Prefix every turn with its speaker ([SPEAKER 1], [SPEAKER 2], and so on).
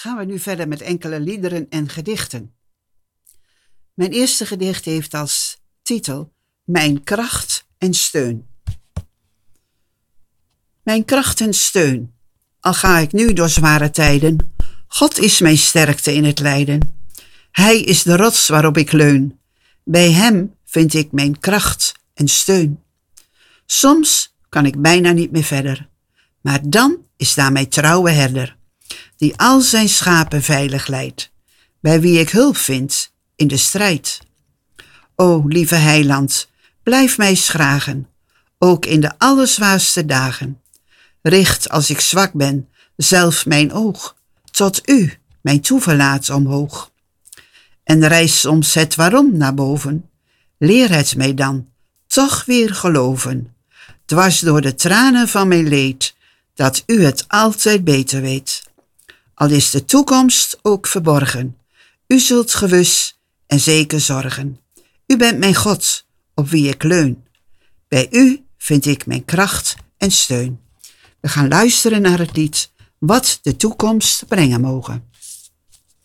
[SPEAKER 1] gaan we nu verder met enkele liederen en gedichten. Mijn eerste gedicht heeft als titel Mijn kracht en steun. Mijn kracht en steun, al ga ik nu door zware tijden, God is mijn sterkte in het lijden. Hij is de rots waarop ik leun, bij hem vind ik mijn kracht en steun. Soms kan ik bijna niet meer verder, maar dan is daar mijn trouwe herder, die al zijn schapen veilig leidt, bij wie ik hulp vind in de strijd. O, lieve heiland, blijf mij schragen, ook in de allerzwaarste dagen. Richt, als ik zwak ben, zelf mijn oog tot u, mijn toeverlaat, omhoog. En reis soms het waarom naar boven, leer het mij dan toch weer geloven, dwars door de tranen van mijn leed, dat u het altijd beter weet. Al is de toekomst ook verborgen, u zult gewis en zeker zorgen. U bent mijn God, op wie ik leun. Bij u vind ik mijn kracht en steun. We gaan luisteren naar het lied Wat de toekomst brengen mogen.